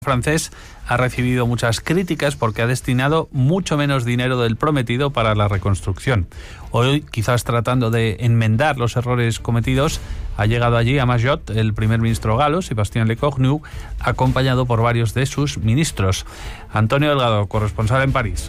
francés ha recibido muchas críticas porque ha destinado mucho menos dinero del prometido para la reconstrucción. Hoy, quizás tratando de enmendar los errores cometidos, ha llegado allí a Mayotte el primer ministro galo, Sébastien Lecornu, acompañado por varios de sus ministros. Antonio Delgado, corresponsal en París.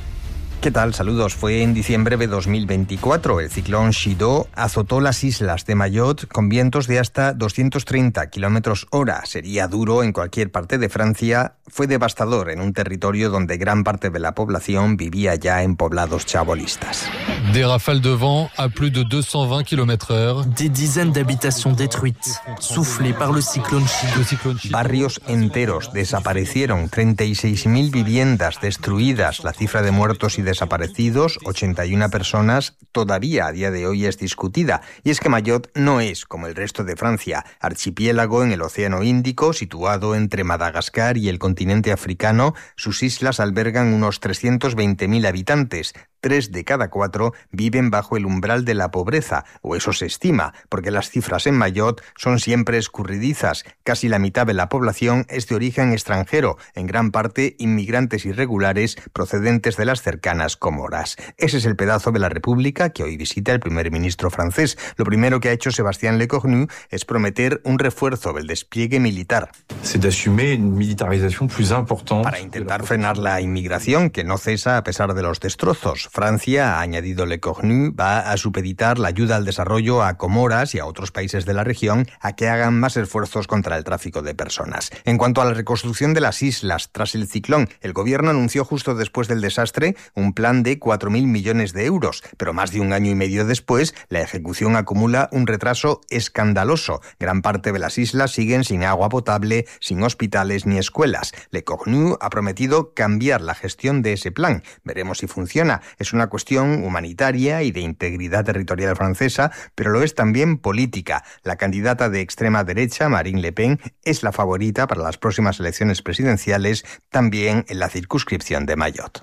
¿Qué tal? Saludos. Fue en diciembre de 2024. El ciclón Chido azotó las islas de Mayotte con vientos de hasta 230 kilómetros hora. Sería duro en cualquier parte de Francia. Fue devastador en un territorio donde gran parte de la población vivía ya en poblados chabolistas. Des rafales de vent à plus de 220 km/h. Des dizaines d'habitations détruites, soufflées par le ciclone Chido. Barrios enteros desaparecieron, 36.000 viviendas destruidas. La cifra de muertos y desaparecidos, 81 personas, todavía a día de hoy es discutida. Y es que Mayotte no es, como el resto de Francia, archipiélago en el Océano Índico, situado entre Madagascar y el continente africano. Sus islas albergan unos 320.000 habitantes. 3 de cada 4 viven bajo el umbral de la pobreza, o eso se estima, porque las cifras en Mayotte son siempre escurridizas. Casi la mitad de la población es de origen extranjero, en gran parte inmigrantes irregulares procedentes de las cercanas Comoras. Ese es el pedazo de la República que hoy visita el primer ministro francés. Lo primero que ha hecho Sébastien Lecornu es prometer un refuerzo del despliegue militar. C'est d'assumer une militarisation plus importante. Para intentar frenar la inmigración, que no cesa a pesar de los destrozos. Francia, ha añadido Lecornu, va a supeditar la ayuda al desarrollo a Comoras y a otros países de la región a que hagan más esfuerzos contra el tráfico de personas. En cuanto a la reconstrucción de las islas tras el ciclón, el gobierno anunció justo después del desastre un plan de 4.000 millones de euros, pero más de un año y medio después, la ejecución acumula un retraso escandaloso. Gran parte de las islas siguen sin agua potable, sin hospitales ni escuelas. Lecornu ha prometido cambiar la gestión de ese plan. Veremos si funciona. Es una cuestión humanitaria y de integridad territorial francesa, pero lo es también política. La candidata de extrema derecha, Marine Le Pen, es la favorita para las próximas elecciones presidenciales, también en la circunscripción de Mayotte.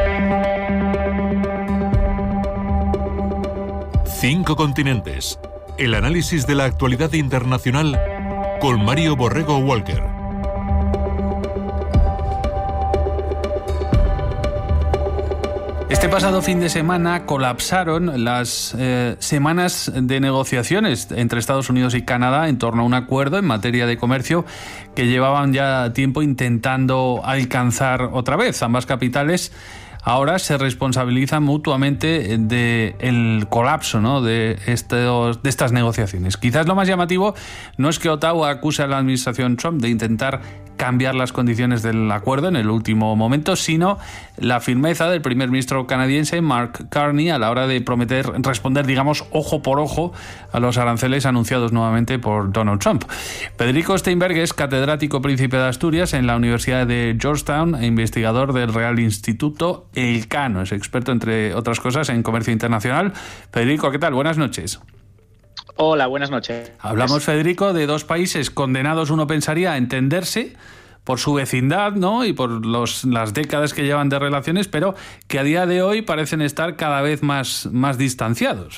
5 continentes. El análisis de la actualidad internacional con Mario Borrego Walker. Este pasado fin de semana colapsaron las semanas de negociaciones entre Estados Unidos y Canadá en torno a un acuerdo en materia de comercio que llevaban ya tiempo intentando alcanzar otra vez. Ambas capitales ahora se responsabilizan mutuamente del colapso, ¿no?, de estas negociaciones. Quizás lo más llamativo no es que Ottawa acuse a la administración Trump de intentar cambiar las condiciones del acuerdo en el último momento, sino la firmeza del primer ministro canadiense Mark Carney a la hora de prometer responder, digamos, ojo por ojo a los aranceles anunciados nuevamente por Donald Trump. Federico Steinberg es catedrático príncipe de Asturias en la Universidad de Georgetown e investigador del Real Instituto Elcano. Es experto, entre otras cosas, en comercio internacional. Federico, ¿qué tal? Buenas noches. Hola, buenas noches. Hablamos, Federico, de dos países condenados, uno pensaría, a entenderse por su vecindad, ¿no?, y por las décadas que llevan de relaciones, pero que a día de hoy parecen estar cada vez más distanciados.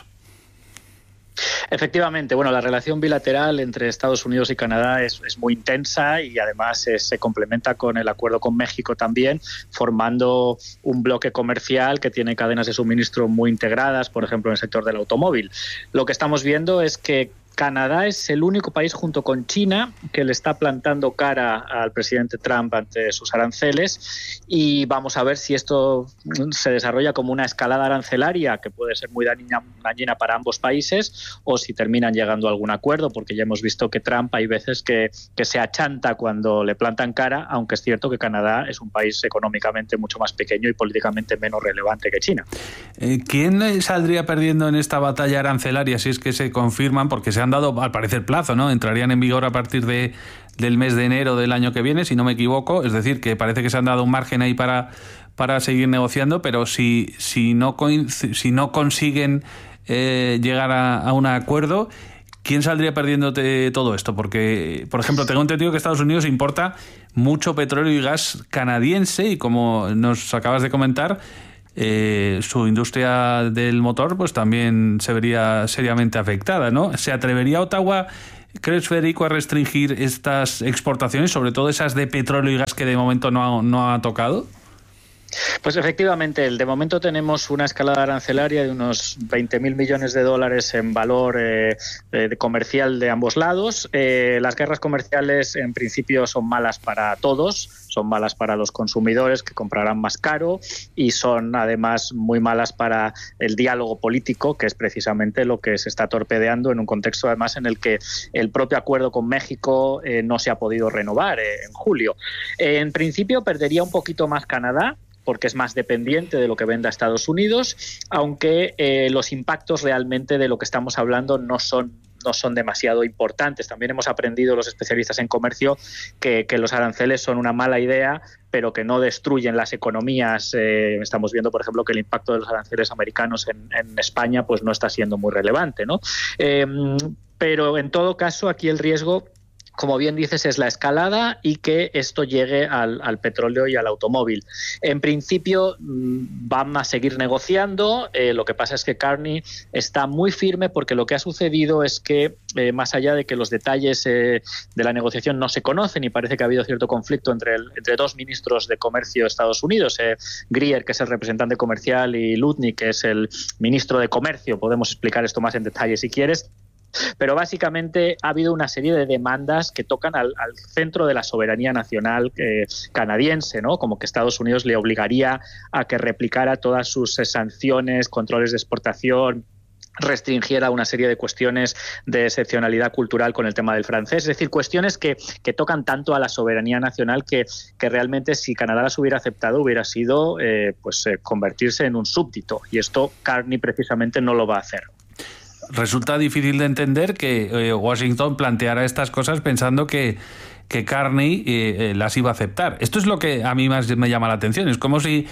Efectivamente, bueno, la relación bilateral entre Estados Unidos y Canadá es muy intensa y además se complementa con el acuerdo con México también, formando un bloque comercial que tiene cadenas de suministro muy integradas, por ejemplo, en el sector del automóvil. Lo que estamos viendo es que Canadá es el único país junto con China que le está plantando cara al presidente Trump ante sus aranceles, y vamos a ver si esto se desarrolla como una escalada arancelaria que puede ser muy dañina para ambos países, o si terminan llegando a algún acuerdo, porque ya hemos visto que Trump hay veces que se achanta cuando le plantan cara, aunque es cierto que Canadá es un país económicamente mucho más pequeño y políticamente menos relevante que China. ¿Quién saldría perdiendo en esta batalla arancelaria si es que se confirman? Porque se han dado, al parecer, plazo, ¿no? Entrarían en vigor a partir del mes de enero del año que viene, si no me equivoco. Es decir, que parece que se han dado un margen ahí para seguir negociando, pero si no consiguen llegar a un acuerdo, ¿quién saldría perdiendo de todo esto? Porque, por ejemplo, tengo entendido que Estados Unidos importa mucho petróleo y gas canadiense y, como nos acabas de comentar, su industria del motor pues también se vería seriamente afectada, ¿no? ¿Se atrevería Ottawa crees, Federico, a restringir estas exportaciones, sobre todo esas de petróleo y gas que de momento no ha tocado? Pues efectivamente, de momento tenemos una escalada arancelaria de unos 20.000 millones de dólares en valor comercial de ambos lados. Las guerras comerciales en principio son malas para todos, son malas para los consumidores que comprarán más caro y son además muy malas para el diálogo político, que es precisamente lo que se está torpedeando en un contexto además en el que el propio acuerdo con México no se ha podido renovar en julio. En principio perdería un poquito más Canadá, porque es más dependiente de lo que venda Estados Unidos, aunque los impactos realmente de lo que estamos hablando no son demasiado importantes. También hemos aprendido los especialistas en comercio que los aranceles son una mala idea, pero que no destruyen las economías. Estamos viendo, por ejemplo, que el impacto de los aranceles americanos en España pues no está siendo muy relevante, ¿no? Pero en todo caso, aquí el riesgo, como bien dices, es la escalada y que esto llegue al petróleo y al automóvil. En principio van a seguir negociando. Lo que pasa es que Carney está muy firme porque lo que ha sucedido es que, más allá de que los detalles de la negociación no se conocen y parece que ha habido cierto conflicto entre dos ministros de comercio de Estados Unidos, Greer, que es el representante comercial, y Lutnick, que es el ministro de comercio. Podemos explicar esto más en detalle si quieres. Pero básicamente ha habido una serie de demandas que tocan al centro de la soberanía nacional canadiense, ¿no? Como que Estados Unidos le obligaría a que replicara todas sus sanciones, controles de exportación, restringiera una serie de cuestiones de excepcionalidad cultural con el tema del francés, es decir, cuestiones que tocan tanto a la soberanía nacional que realmente si Canadá las hubiera aceptado hubiera sido convertirse en un súbdito, y esto Carney precisamente no lo va a hacer. Resulta difícil de entender que Washington planteara estas cosas pensando que Carney las iba a aceptar. Esto es lo que a mí más me llama la atención. Es como si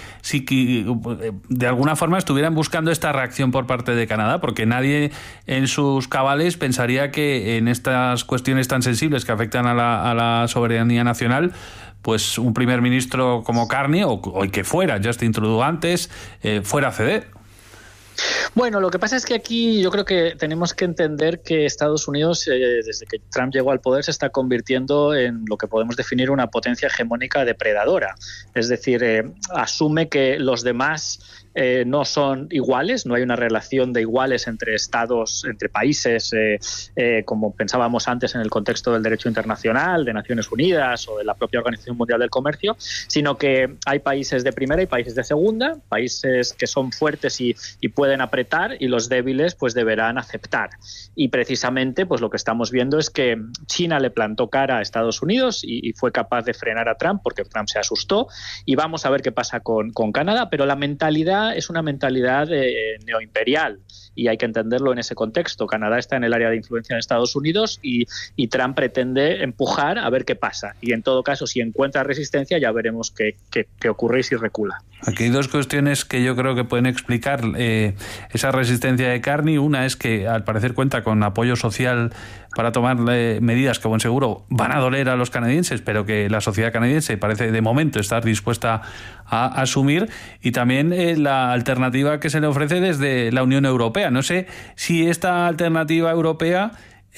de alguna forma estuvieran buscando esta reacción por parte de Canadá, porque nadie en sus cabales pensaría que en estas cuestiones tan sensibles que afectan a la soberanía nacional, pues un primer ministro como Carney, o que fuera Justin Trudeau antes, fuera a ceder. Bueno, lo que pasa es que aquí yo creo que tenemos que entender que Estados Unidos, desde que Trump llegó al poder, se está convirtiendo en lo que podemos definir una potencia hegemónica depredadora. Es decir, asume que los demás no son iguales, no hay una relación de iguales entre estados, entre países, como pensábamos antes en el contexto del derecho internacional, de Naciones Unidas o de la propia Organización Mundial del Comercio, sino que hay países de primera y países de segunda, países que son fuertes y pueden apretar, y los débiles pues deberán aceptar. Y precisamente pues lo que estamos viendo es que China le plantó cara a Estados Unidos y fue capaz de frenar a Trump porque Trump se asustó, y vamos a ver qué pasa con Canadá, pero la mentalidad es una mentalidad neoimperial y hay que entenderlo en ese contexto. Canadá está en el área de influencia de Estados Unidos y Trump pretende empujar a ver qué pasa, y en todo caso si encuentra resistencia ya veremos qué ocurre y si recula. Aquí hay dos cuestiones que yo creo que pueden explicar esa resistencia de Carney. Una es que al parecer cuenta con apoyo social para tomar medidas que, buen seguro, van a doler a los canadienses, pero que la sociedad canadiense parece de momento estar dispuesta a asumir, y también la alternativa que se le ofrece desde la Unión Europea. No sé si esta alternativa europea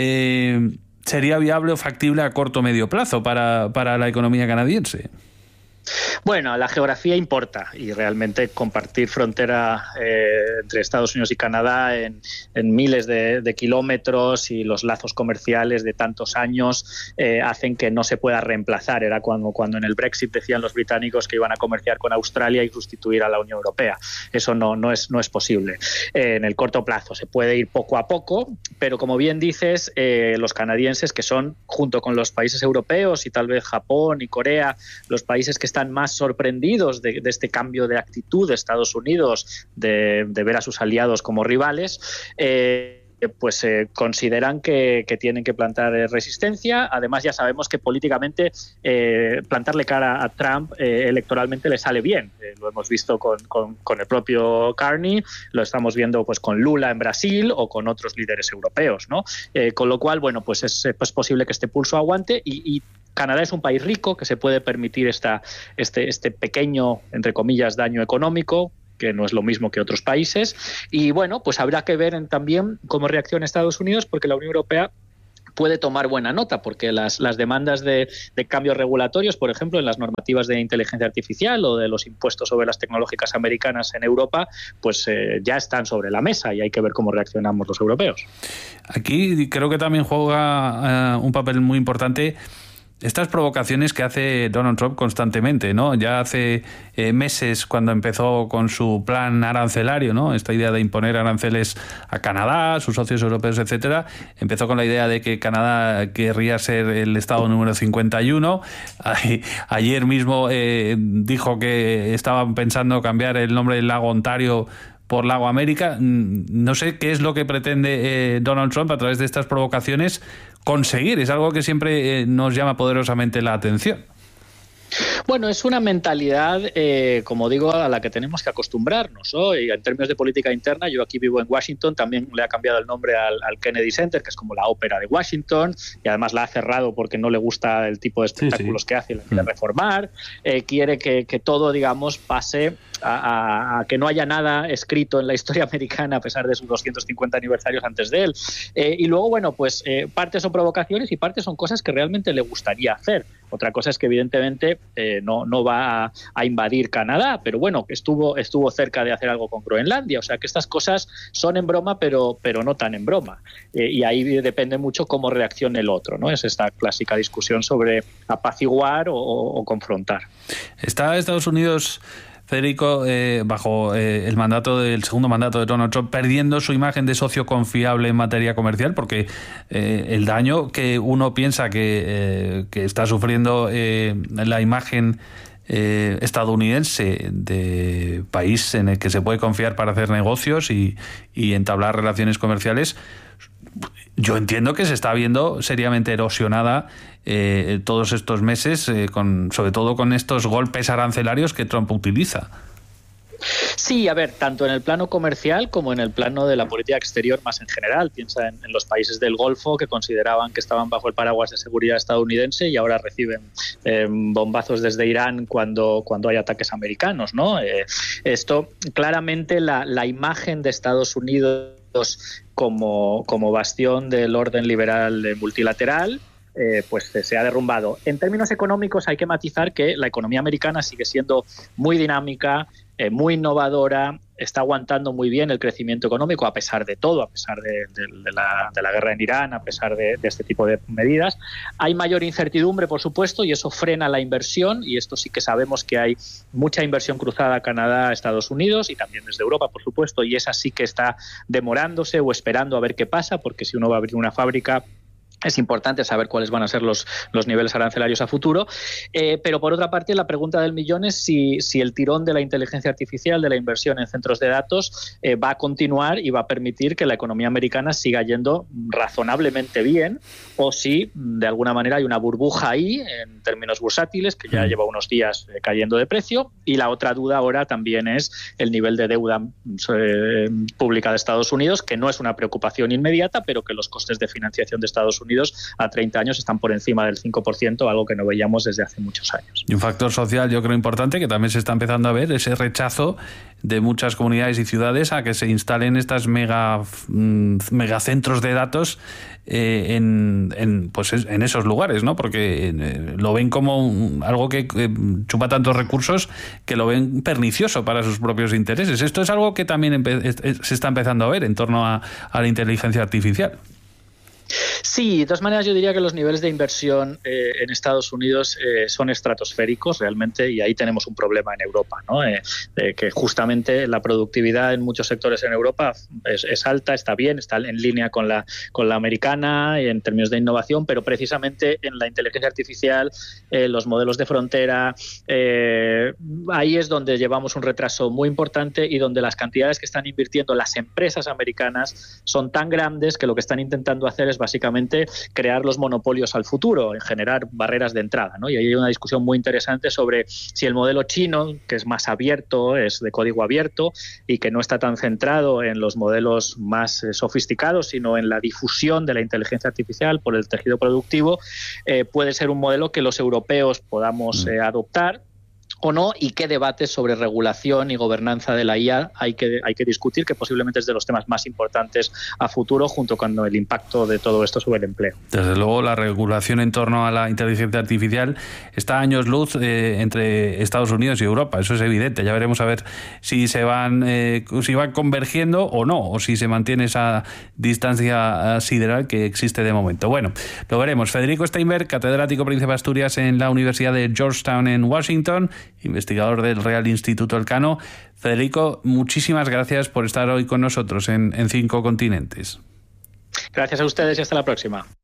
sería viable o factible a corto o medio plazo para la economía canadiense. Bueno, la geografía importa, y realmente compartir frontera entre Estados Unidos y Canadá en miles de kilómetros y los lazos comerciales de tantos años hacen que no se pueda reemplazar. Era cuando en el Brexit decían los británicos que iban a comerciar con Australia y sustituir a la Unión Europea. Eso no es posible. En el corto plazo se puede ir poco a poco, pero como bien dices, los canadienses, que son, junto con los países europeos y tal vez Japón y Corea, los países que están más sorprendidos de este cambio de actitud de Estados Unidos de ver a sus aliados como rivales, consideran que tienen que plantar resistencia. Además, ya sabemos que políticamente plantarle cara a Trump electoralmente le sale bien. Lo hemos visto con el propio Carney, lo estamos viendo pues con Lula en Brasil o con otros líderes europeos, ¿no? Con lo cual, bueno, pues es posible que este pulso aguante, y Canadá es un país rico que se puede permitir este pequeño, entre comillas, daño económico, que no es lo mismo que otros países. Y bueno, pues habrá que ver también cómo reacciona Estados Unidos, porque la Unión Europea puede tomar buena nota, porque las demandas de cambios regulatorios, por ejemplo, en las normativas de inteligencia artificial o de los impuestos sobre las tecnológicas americanas en Europa, pues ya están sobre la mesa y hay que ver cómo reaccionamos los europeos. Aquí creo que también juega un papel muy importante estas provocaciones que hace Donald Trump constantemente, ¿no? Ya hace meses, cuando empezó con su plan arancelario, ¿no? Esta idea de imponer aranceles a Canadá, sus socios europeos, etcétera, empezó con la idea de que Canadá querría ser el estado número 51. Ayer mismo dijo que estaban pensando cambiar el nombre del lago Ontario por Lago América. No sé qué es lo que pretende Donald Trump a través de estas provocaciones conseguir. Es algo que siempre nos llama poderosamente la atención. Bueno, es una mentalidad, como digo, a la que tenemos que acostumbrarnos, ¿no? Y en términos de política interna, yo aquí vivo en Washington, también le ha cambiado el nombre al Kennedy Center, que es como la ópera de Washington, y además la ha cerrado porque no le gusta el tipo de espectáculos que hace y la quiere reformar. Quiere que todo, digamos, pase a que no haya nada escrito en la historia americana a pesar de sus 250 aniversarios antes de él. Y luego, bueno, pues parte son provocaciones y parte son cosas que realmente le gustaría hacer. Otra cosa es que evidentemente no va a invadir Canadá, pero bueno, estuvo cerca de hacer algo con Groenlandia. O sea que estas cosas son en broma, pero no tan en broma. Y ahí depende mucho cómo reaccione el otro, ¿no? Es esta clásica discusión sobre apaciguar o confrontar. ¿Está Estados Unidos, Federico, bajo el segundo mandato de Donald Trump, perdiendo su imagen de socio confiable en materia comercial? Porque el daño que uno piensa que está sufriendo la imagen estadounidense de país en el que se puede confiar para hacer negocios y entablar relaciones comerciales, yo entiendo que se está viendo seriamente erosionada todos estos meses, sobre todo con estos golpes arancelarios que Trump utiliza. Sí, a ver, tanto en el plano comercial como en el plano de la política exterior más en general. Piensa en los países del Golfo que consideraban que estaban bajo el paraguas de seguridad estadounidense y ahora reciben bombazos desde Irán cuando hay ataques americanos, ¿no? Esto, claramente, la imagen de Estados Unidos como bastión del orden liberal multilateral, pues se ha derrumbado. En términos económicos hay que matizar que la economía americana sigue siendo muy dinámica, muy innovadora, está aguantando muy bien el crecimiento económico a pesar de todo, a pesar de la guerra en Irán, a pesar de este tipo de medidas. Hay mayor incertidumbre, por supuesto, y eso frena la inversión, y esto sí que sabemos que hay mucha inversión cruzada Canadá, Estados Unidos y también desde Europa, por supuesto, y esa sí que está demorándose o esperando a ver qué pasa, porque si uno va a abrir una fábrica, es importante saber cuáles van a ser los niveles arancelarios a futuro, pero por otra parte la pregunta del millón es si el tirón de la inteligencia artificial, de la inversión en centros de datos, va a continuar y va a permitir que la economía americana siga yendo razonablemente bien, o si de alguna manera hay una burbuja ahí en términos bursátiles que ya lleva unos días cayendo de precio. Y la otra duda ahora también es el nivel de deuda pública de Estados Unidos, que no es una preocupación inmediata, pero que los costes de financiación de Estados Unidos a 30 años están por encima del 5%, algo que no veíamos desde hace muchos años. Y un factor social, yo creo, importante, que también se está empezando a ver, ese rechazo de muchas comunidades y ciudades a que se instalen estas megacentros de datos en esos lugares, ¿no? Porque lo ven como algo que chupa tantos recursos que lo ven pernicioso para sus propios intereses. Esto es algo que también se está empezando a ver en torno a la inteligencia artificial. Sí, de todas maneras yo diría que los niveles de inversión en Estados Unidos son estratosféricos realmente, y ahí tenemos un problema en Europa, ¿no? Que justamente la productividad en muchos sectores en Europa es alta, está bien, está en línea con la americana en términos de innovación, pero precisamente en la inteligencia artificial, los modelos de frontera, ahí es donde llevamos un retraso muy importante y donde las cantidades que están invirtiendo las empresas americanas son tan grandes que lo que están intentando hacer es básicamente crear los monopolios al futuro, en generar barreras de entrada, ¿no? Y ahí hay una discusión muy interesante sobre si el modelo chino, que es más abierto, es de código abierto y que no está tan centrado en los modelos más sofisticados, sino en la difusión de la inteligencia artificial por el tejido productivo, puede ser un modelo que los europeos podamos adoptar, o no, y qué debates sobre regulación y gobernanza de la IA hay que discutir, que posiblemente es de los temas más importantes a futuro, junto con el impacto de todo esto sobre el empleo. Desde luego, la regulación en torno a la inteligencia artificial está a años luz entre Estados Unidos y Europa, eso es evidente. Ya veremos a ver si van convergiendo o no, o si se mantiene esa distancia sideral que existe de momento. Bueno, lo veremos. Federico Steinberg, catedrático Príncipe de Asturias en la Universidad de Georgetown en Washington, investigador del Real Instituto Elcano. Federico, muchísimas gracias por estar hoy con nosotros en 5 Continentes. Gracias a ustedes y hasta la próxima.